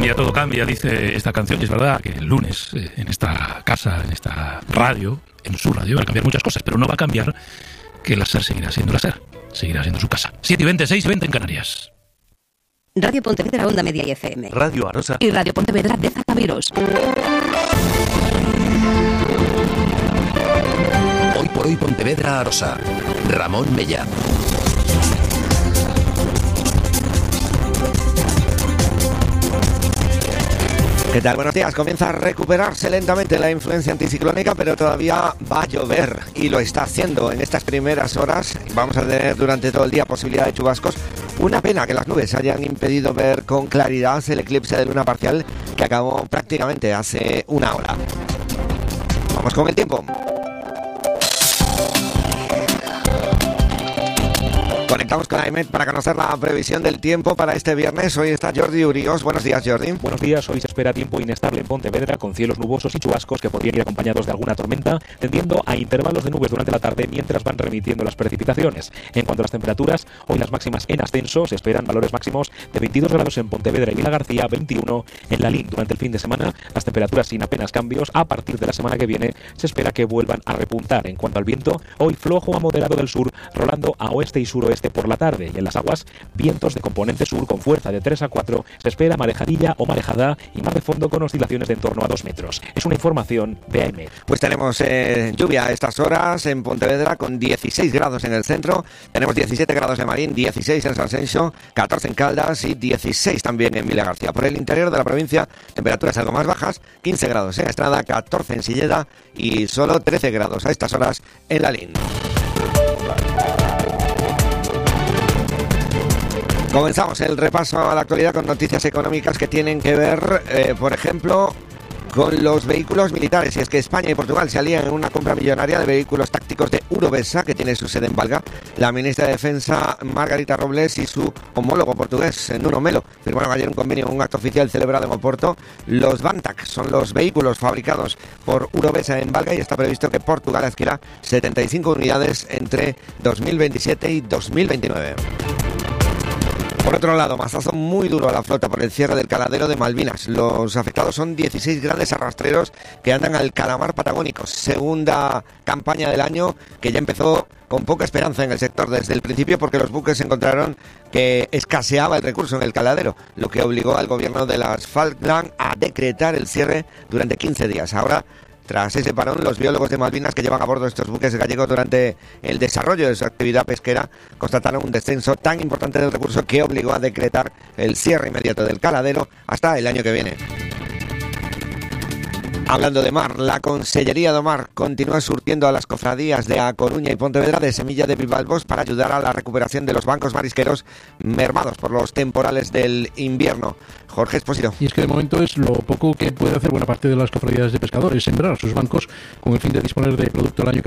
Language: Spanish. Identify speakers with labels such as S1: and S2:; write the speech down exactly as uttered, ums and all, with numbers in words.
S1: cambia, todo cambia, dice esta canción, y es verdad que el lunes eh, en esta casa, en esta radio, en su radio, va a cambiar muchas cosas, pero no va a cambiar que la SER seguirá siendo la SER, seguirá siendo su casa. siete y veinte, seis y veinte en Canarias.
S2: Radio Pontevedra, Onda Media y F M.
S3: Radio Arosa.
S2: Y Radio Pontevedra de Zacaviros.
S4: Hoy por hoy Pontevedra Arosa. Ramón Mella.
S5: ¿Qué tal? Buenos días. Comienza a recuperarse lentamente la influencia anticiclónica, pero todavía va a llover y lo está haciendo en estas primeras horas. Vamos a tener durante todo el día posibilidad de chubascos. Una pena que las nubes hayan impedido ver con claridad el eclipse de luna parcial que acabó prácticamente hace una hora. Vamos con el tiempo. Conectamos con AEMET para conocer la previsión del tiempo para este viernes. Hoy está Jordi Urios. Buenos días, Jordi.
S6: Buenos días. Hoy se espera tiempo inestable en Pontevedra, con cielos nubosos y chubascos que podrían ir acompañados de alguna tormenta, tendiendo a intervalos de nubes durante la tarde mientras van remitiendo las precipitaciones. En cuanto a las temperaturas, hoy las máximas en ascenso, se esperan valores máximos de veintidós grados en Pontevedra y Vilagarcía, veintiuno en Lalín. Durante el fin de semana, las temperaturas sin apenas cambios. A partir de la semana que viene, se espera que vuelvan a repuntar. En cuanto al viento, hoy flojo a moderado del sur, rolando a oeste y suroeste por la tarde, y en las aguas, vientos de componente sur con fuerza de tres a cuatro, se espera marejadilla o marejada y mar de fondo con oscilaciones de en torno a dos metros. Es una información de AEMET.
S5: Pues tenemos eh, lluvia a estas horas en Pontevedra con dieciséis grados en el centro, tenemos diecisiete grados en Marín, dieciséis en San Senso, catorce en Caldas y dieciséis también en Vilagarcía. Por el interior de la provincia, temperaturas algo más bajas, quince grados en Estrada, catorce en Silleda y solo trece grados a estas horas en Lalín. Comenzamos el repaso a la actualidad con noticias económicas que tienen que ver, eh, por ejemplo, con los vehículos militares. Y es que España y Portugal se alían en una compra millonaria de vehículos tácticos de Eurovesa, que tiene su sede en Valga. La ministra de Defensa, Margarita Robles, y su homólogo portugués, Nuno Melo, firmaron ayer un convenio en un acto oficial celebrado en Oporto. Los Bantac son los vehículos fabricados por Eurovesa en Valga y está previsto que Portugal adquiera setenta y cinco unidades entre dos mil veintisiete y dos mil veintinueve. Por otro lado, mazazo muy duro a la flota por el cierre del caladero de Malvinas. Los afectados son dieciséis grandes arrastreros que andan al calamar patagónico. Segunda campaña del año que ya empezó con poca esperanza en el sector desde el principio, porque los buques encontraron que escaseaba el recurso en el caladero, lo que obligó al gobierno de las Falkland a decretar el cierre durante quince días. Ahora, tras ese parón, los biólogos de Malvinas que llevan a bordo estos buques gallegos durante el desarrollo de su actividad pesquera constataron un descenso tan importante del recurso que obligó a decretar el cierre inmediato del caladero hasta el año que viene. Hablando de mar, la Consellería do Mar continúa surtiendo a las cofradías de A Coruña y Pontevedra de semilla de bivalvos para ayudar a la recuperación de los bancos marisqueros mermados por los temporales del invierno. Jorge Esposito.
S7: Y es que de momento es lo poco que puede hacer buena parte de las cofradías de pescadores, sembrar sus bancos con el fin de disponer de producto el año que